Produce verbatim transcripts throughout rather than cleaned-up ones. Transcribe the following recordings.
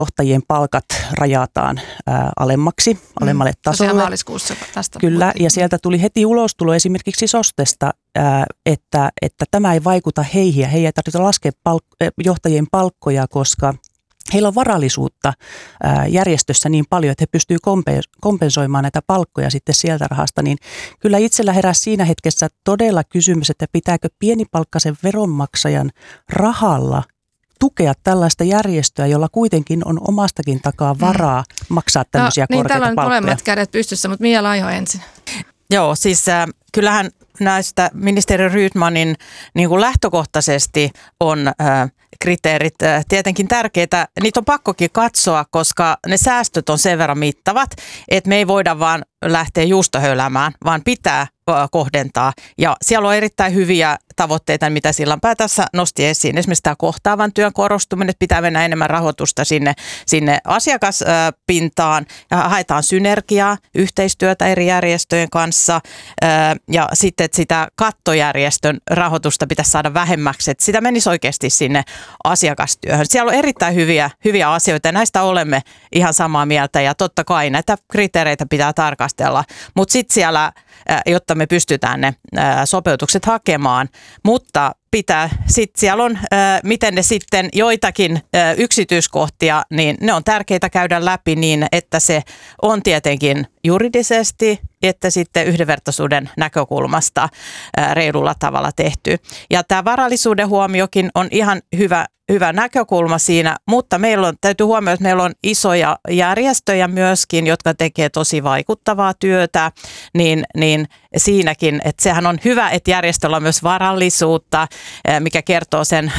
johtajien palkat rajataan ää, alemmaksi, alemmalle tasolle. maaliskuussa tästä. Kyllä, puhuttiin. ja sieltä tuli heti ulostulo esimerkiksi SOSTesta, ää, että, että tämä ei vaikuta heihin ja heidän ei tarvitse laskea palk- johtajien palkkoja, koska heillä on varallisuutta ää, järjestössä niin paljon, että he pystyvät kompensoimaan näitä palkkoja sitten sieltä rahasta, niin kyllä itsellä heräsi siinä hetkessä todella kysymys, että pitääkö pienipalkkaisen veronmaksajan rahalla tukea tällaista järjestöä, jolla kuitenkin on omastakin takaa varaa maksaa tämmöisiä no, korkeita niin, palkkoja. täällä on molemmat kädet pystyssä, mutta Mia Laiho ensin. Joo, siis äh, kyllähän näistä ministeri Rydmanin niin kuin lähtökohtaisesti on äh, kriteerit äh, tietenkin tärkeitä. Niitä on pakkokin katsoa, koska ne säästöt on sen verran mittavat, että me ei voida vaan lähteä juustohöyläämään, vaan pitää äh, kohdentaa. Ja siellä on erittäin hyviä tavoitteita, mitä Sillanpää tässä nosti esiin. Esimerkiksi tämä kohtaavan työn korostuminen, että pitää mennä enemmän rahoitusta sinne, sinne asiakaspintaan ja haetaan synergiaa, yhteistyötä eri järjestöjen kanssa ja sitten, että sitä kattojärjestön rahoitusta pitäisi saada vähemmäksi, että sitä menisi oikeasti sinne asiakastyöhön. Siellä on erittäin hyviä, hyviä asioita ja näistä olemme ihan samaa mieltä ja totta kai näitä kriteereitä pitää tarkastella, mutta sitten siellä, jotta me pystytään ne sopeutukset hakemaan, mutta pitää, sitten siellä on, miten ne sitten joitakin yksityiskohtia, niin ne on tärkeitä käydä läpi niin, että se on tietenkin juridisesti, että sitten yhdenvertaisuuden näkökulmasta reilulla tavalla tehty. Ja tämä varallisuuden huomiokin on ihan hyvä, hyvä näkökulma siinä, mutta meillä on, täytyy huomioida, että meillä on isoja järjestöjä myöskin, jotka tekee tosi vaikuttavaa työtä, niin, niin siinäkin, että sehän on hyvä, että järjestöllä on myös varallisuutta, mikä kertoo sen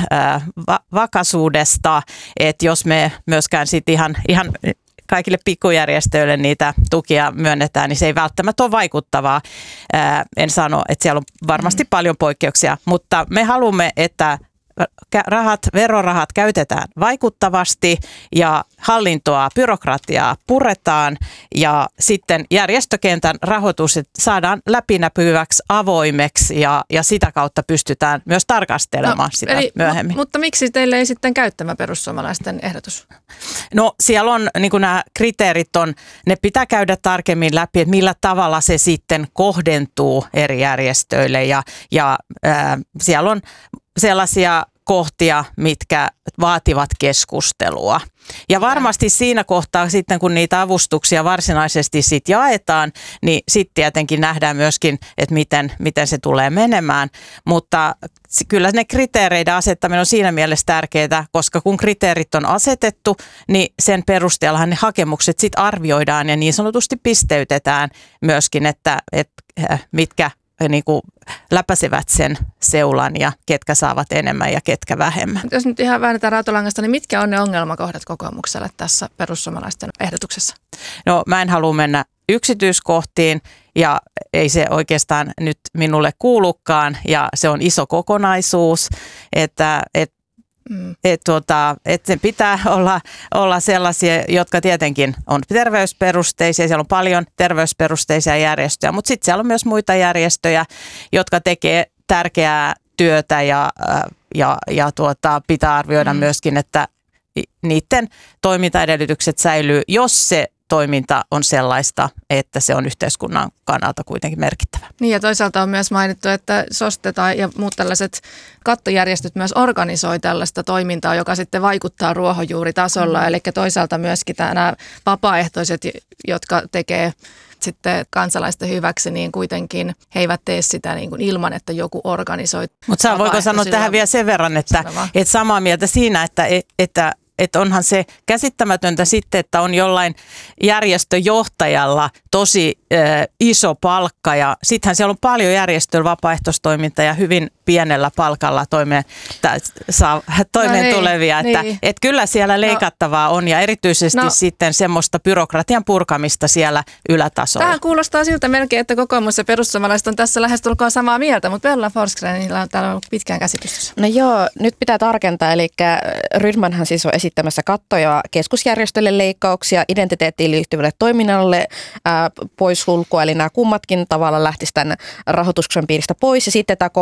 vakaisuudesta, että jos me myöskään sitten ihan, ihan kaikille pikkujärjestöille niitä tukia myönnetään, niin se ei välttämättä ole vaikuttavaa. Ää, en sano, että siellä on varmasti mm. paljon poikkeuksia, mutta me haluamme, että rahat, verorahat käytetään vaikuttavasti ja hallintoa, byrokratiaa puretaan ja sitten järjestökentän rahoitus saadaan läpinäkyväksi, avoimeksi ja, ja sitä kautta pystytään myös tarkastelemaan no, sitä eli, myöhemmin. M- mutta miksi teille ei sitten käy tämä perussuomalaisten ehdotus? No siellä on, niin kuin nämä kriteerit on, ne pitää käydä tarkemmin läpi, että millä tavalla se sitten kohdentuu eri järjestöille ja, ja äh, siellä on sellaisia kohtia, mitkä vaativat keskustelua. Ja varmasti siinä kohtaa sitten, kun niitä avustuksia varsinaisesti sit jaetaan, niin sitten tietenkin nähdään myöskin, että miten, miten se tulee menemään. Mutta kyllä ne kriteereiden asettaminen on siinä mielessä tärkeää, koska kun kriteerit on asetettu, niin sen perusteellahan ne hakemukset sitten arvioidaan ja niin sanotusti pisteytetään myöskin, että, että mitkä niin kuin läpäisevät sen seulan ja ketkä saavat enemmän ja ketkä vähemmän. Jos nyt ihan väännetään rautalangasta, niin mitkä on ne ongelmakohdat kokoomukselle tässä perussuomalaisten ehdotuksessa? No mä en halua mennä yksityiskohtiin ja ei se oikeastaan nyt minulle kuulukaan ja se on iso kokonaisuus, että, että Mm. Että tuota, et sen pitää olla, olla sellaisia, jotka tietenkin on terveysperusteisia. Siellä on paljon terveysperusteisia järjestöjä, mutta sitten siellä on myös muita järjestöjä, jotka tekee tärkeää työtä ja, ja, ja tuota, pitää arvioida mm. myöskin, että niiden toimintaedellytykset säilyy, jos se toiminta on sellaista, että se on yhteiskunnan kannalta kuitenkin merkittävä. Niin ja toisaalta on myös mainittu, että SOSTE tai ja muut tällaiset kattojärjestöt myös organisoi tällaista toimintaa, joka sitten vaikuttaa ruohonjuuritasolla. Mm. Eli toisaalta myöskin nämä vapaaehtoiset, jotka tekee sitten kansalaisten hyväksi, niin kuitenkin he eivät tee sitä niin kuin ilman, että joku organisoi. Mutta voiko sanoa tähän vielä sen verran, että, että samaa mieltä siinä, että, että Että onhan se käsittämätöntä sitten, että on jollain järjestöjohtajalla tosi äh, iso palkka ja sittenhän siellä on paljon järjestöllä vapaaehtoistoimintaa ja hyvin pienellä palkalla toimeen, ta, saa, toimeen no tulevia. Niin, että niin. Et kyllä siellä leikattavaa no, on ja erityisesti no, sitten semmoista byrokratian purkamista siellä ylätasolla. Tähän kuulostaa siltä melkein, että kokoomus ja perussuomalaiset on tässä lähestulkoon samaa mieltä, mutta Bella Forsgrenillä on täällä ollut pitkään käsitystä. No joo, nyt pitää tarkentaa, eli Rydmanhan siis on esittämässä kattoja keskusjärjestölle leikkauksia, identiteettiin liittyvälle toiminnalle ää, poissulkua, eli nämä kummatkin tavalla lähtisivät tämän rahoituksen piiristä pois, ja sitten tämä kohtavan työn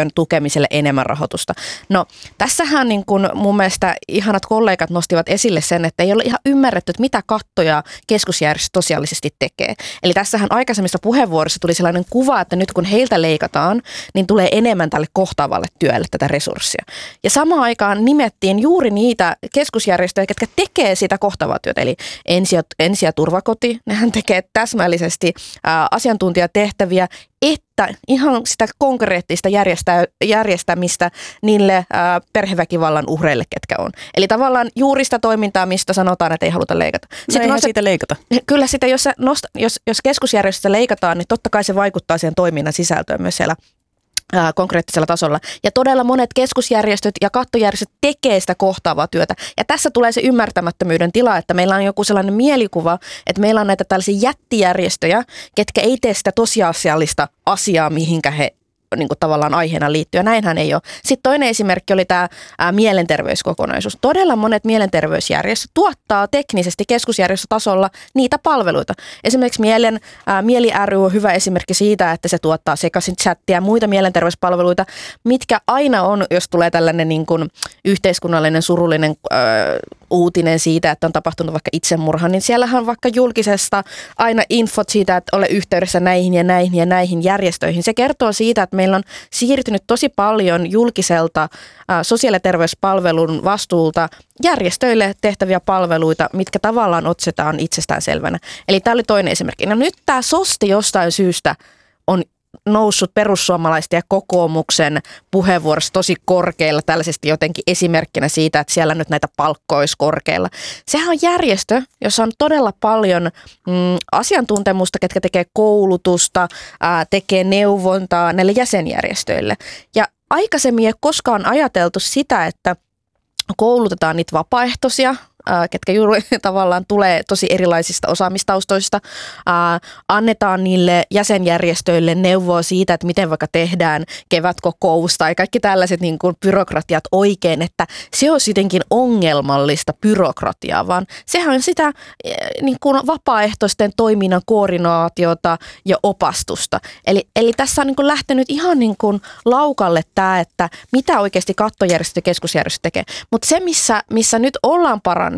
työn tukemiselle enemmän rahoitusta. No tässähän niin kuin mun mielestä ihanat kollegat nostivat esille sen, että ei ole ihan ymmärretty, että mitä kattoja keskusjärjestö tosiaalisesti tekee. Eli tässähän aikaisemmissa puheenvuoroissa tuli sellainen kuva, että nyt kun heiltä leikataan, niin tulee enemmän tälle kohtaavalle työlle tätä resurssia. Ja samaan aikaan nimettiin juuri niitä keskusjärjestöjä, jotka tekee sitä kohtaavaa työtä. Eli ensi- ja, ensi- ja turvakoti, nehän tekee täsmällisesti ää, asiantuntijatehtäviä, että ihan sitä konkreettista järjestä, järjestämistä niille ää, perheväkivallan uhreille, ketkä on. Eli tavallaan juuri sitä toimintaa, mistä sanotaan, että ei haluta leikata. No eihän nostat, siitä leikata. Kyllä sitä, jos, nost, jos, jos keskusjärjestöstä leikataan, niin totta kai se vaikuttaa siihen toiminnan sisältöön myös siellä ää, konkreettisella tasolla. Ja todella monet keskusjärjestöt ja kattojärjestöt tekee sitä kohtaavaa työtä. Ja tässä tulee se ymmärtämättömyyden tila, että meillä on joku sellainen mielikuva, että meillä on näitä tällaisia jättijärjestöjä, ketkä ei tee sitä tosiasiallista asiaa, mihinkä he niin kuin tavallaan aiheena liittyy. Ja näinhän ei ole. Sitten toinen esimerkki oli tämä ää, mielenterveyskokonaisuus. Todella monet mielenterveysjärjestöt tuottaa teknisesti keskusjärjestötasolla niitä palveluita. Esimerkiksi Mielen, ää, Mieli ry on hyvä esimerkki siitä, että se tuottaa sekaisin chattia ja muita mielenterveyspalveluita, mitkä aina on, jos tulee tällainen niin kuin yhteiskunnallinen surullinen ää, uutinen siitä, että on tapahtunut vaikka itsemurha, niin siellähän on vaikka julkisesta aina infot siitä, että ole yhteydessä näihin ja näihin ja näihin järjestöihin. Se kertoo siitä, että meillä on siirtynyt tosi paljon julkiselta ää, sosiaali- ja terveyspalvelun vastuulta järjestöille tehtäviä palveluita, mitkä tavallaan otsetaan itsestäänselvänä. Eli tämä oli toinen esimerkki. No nyt tämä SOSTE jostain syystä on noussut perussuomalaisten ja kokoomuksen puheenvuorossa tosi korkealla, tällaisesti jotenkin esimerkkinä siitä, että siellä nyt näitä palkkoja olisi korkealla. Sehän on järjestö, jossa on todella paljon mm, asiantuntemusta, ketkä tekee koulutusta, ää, tekee neuvontaa näille jäsenjärjestöille. Ja aikaisemmin ei ole koskaan ajateltu sitä, että koulutetaan niitä vapaaehtoisia, ketkä juuri tavallaan tulee tosi erilaisista osaamistaustoista. Ää, annetaan niille jäsenjärjestöille neuvoa siitä, että miten vaikka tehdään kevätkokous tai kaikki tällaiset niin kuin byrokratiat oikein, että se on jotenkin ongelmallista byrokratiaa, vaan sehän on sitä niin kuin vapaaehtoisten toiminnan koordinaatiota ja opastusta. Eli, eli tässä on niin kuin lähtenyt ihan niin kuin laukalle tämä, että mitä oikeasti kattojärjestö ja keskusjärjestö tekee. Mutta se, missä, missä nyt ollaan parannettu,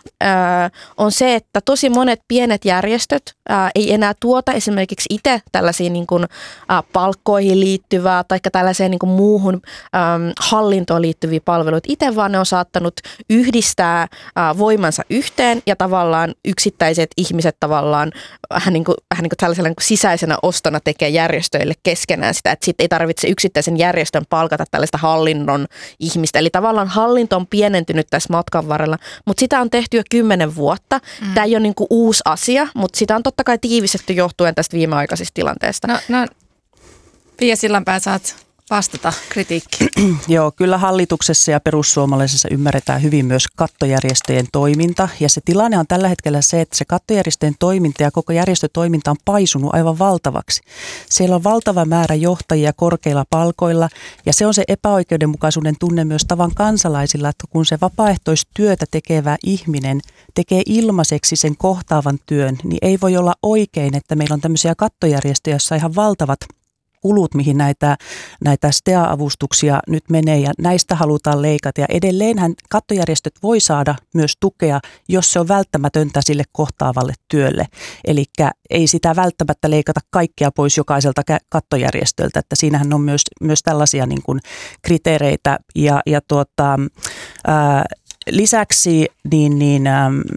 on se, että tosi monet pienet järjestöt ää, ei enää tuota esimerkiksi itse tällaisiin niin kuin, ää, palkkoihin liittyvää tai tällaiseen niin kuin muuhun ää, hallintoon liittyviä palveluita itse, vaan ne on saattanut yhdistää ää, voimansa yhteen ja tavallaan yksittäiset ihmiset tavallaan vähän niin kuin, vähän niin kuin tällaisella niin kuin sisäisenä ostona tekee järjestöille keskenään sitä, että sitten ei tarvitse yksittäisen järjestön palkata tällaista hallinnon ihmistä. Eli tavallaan hallinto on pienentynyt tässä matkan varrella, mutta sitä on tehty jo kymmenen vuotta. Mm. Tämä ei ole niin kuin uusi asia, mutta sitä on totta kai tiivistetty johtuen tästä viimeaikaisesta tilanteesta. No, no Pia Sillanpää, saat vastata kritiikkiin. Joo, kyllä hallituksessa ja perussuomalaisessa ymmärretään hyvin myös kattojärjestöjen toiminta. Ja se tilanne on tällä hetkellä se, että se kattojärjestöjen toiminta ja koko järjestötoiminta on paisunut aivan valtavaksi. Siellä on valtava määrä johtajia korkeilla palkoilla ja se on se epäoikeudenmukaisuuden tunne myös tavan kansalaisilla, että kun se vapaaehtoistyötä tekevä ihminen tekee ilmaiseksi sen kohtaavan työn, niin ei voi olla oikein, että meillä on tämmöisiä kattojärjestöjä, joissa on ihan valtavat kulut, mihin näitä, näitä S T A-avustuksia nyt menee ja näistä halutaan leikata. Ja edelleenhän kattojärjestöt voi saada myös tukea, jos se on välttämätöntä sille kohtaavalle työlle. Eli ei sitä välttämättä leikata kaikkea pois jokaiselta kattojärjestöltä, että siinähän on myös, myös tällaisia niin kuin kriteereitä. Ja, ja tuota, ää, lisäksi niin, niin,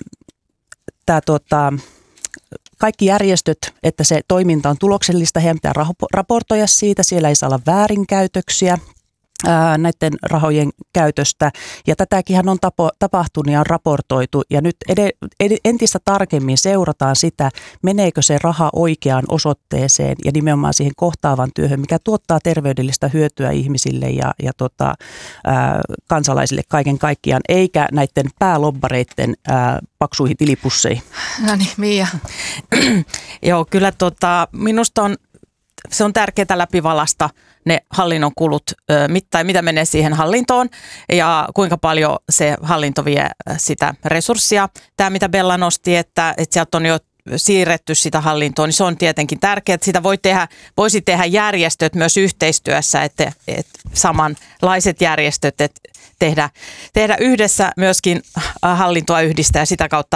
tämä tuota, kaikki järjestöt, että se toiminta on tuloksellista, heidän pitää raportoida siitä, siellä ei saa olla väärinkäytöksiä ää, näiden rahojen käytöstä. Ja tätäkin on tapo, tapahtunut ja on raportoitu ja nyt ed, ed, entistä tarkemmin seurataan sitä, meneekö se raha oikeaan osoitteeseen ja nimenomaan siihen kohtaavan työhön, mikä tuottaa terveydellistä hyötyä ihmisille ja, ja tota, ää, kansalaisille kaiken kaikkiaan, eikä näiden päälobbareiden ää, paksuihin tilipusseihin. No niin, Mia. Joo, kyllä tota, minusta on, se on tärkeää läpivalasta ne hallinnon kulut, tai mitä menee siihen hallintoon ja kuinka paljon se hallinto vie sitä resurssia. Tämä, mitä Bella nosti, että, että sieltä on jo siirretty sitä hallintoa, niin se on tietenkin tärkeää, että sitä voi tehdä, voisi tehdä järjestöt myös yhteistyössä, että, että samanlaiset järjestöt, että tehdä, tehdä yhdessä myöskin hallintoa yhdistää ja sitä kautta